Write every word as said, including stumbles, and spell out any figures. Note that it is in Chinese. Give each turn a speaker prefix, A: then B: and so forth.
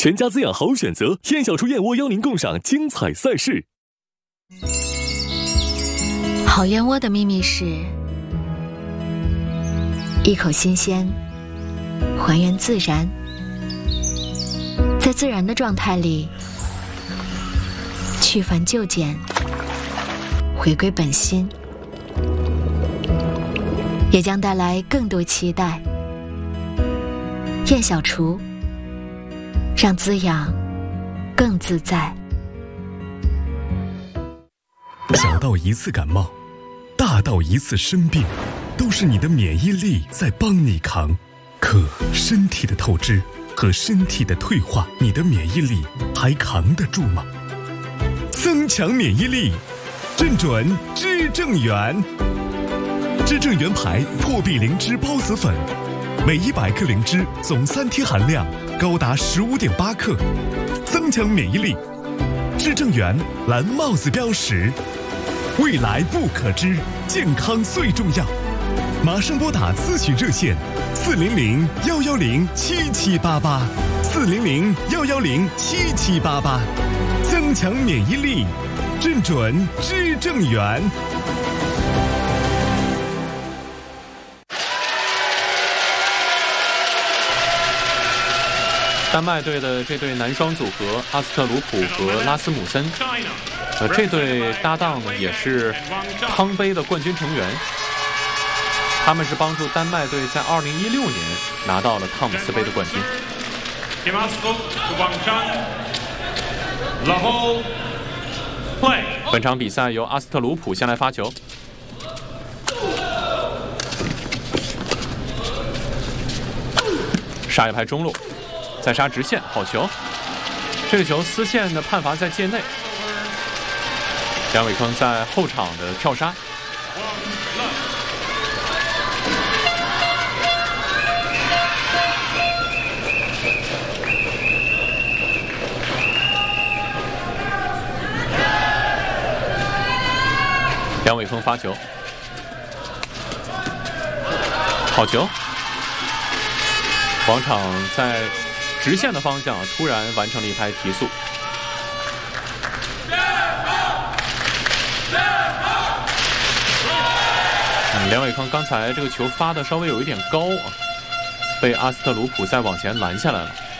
A: 全家滋养好选择，燕小厨燕窝邀您共赏精彩赛事。
B: 好燕窝的秘密是一口新鲜，还原自然，在自然的状态里去繁就简，回归本心，也将带来更多期待。燕小厨，让滋养更自在。
C: 小到一次感冒，大到一次生病，都是你的免疫力在帮你扛。可身体的透支和身体的退化，你的免疫力还扛得住吗？增强免疫力，正准知正元。知正元牌破壁灵芝孢子粉，每一百克灵芝总三贴含量高达十五点八克，增强免疫力。知正元蓝帽子标识，未来不可知，健康最重要。马上拨打咨询热线四零零幺幺零七七八八，四零零幺幺零七七八八，增强免疫力，正准知正元。
D: 丹麦队的这对男双组合阿斯特鲁普和拉斯姆森，呃，这对搭档呢也是汤杯的冠军成员，他们是帮助丹麦队在二零一六年拿到了汤姆斯杯的冠军。本场比赛由阿斯特鲁普先来发球，杀一拍中路。再杀直线，好球！这个球丝线的判罚在界内。梁伟铿在后场的跳杀。梁伟铿发球，好球！广场在直线的方向突然完成了一拍提速。嗯，梁伟铿刚才这个球发的稍微有一点高啊，被阿斯特鲁普再往前拦下来了。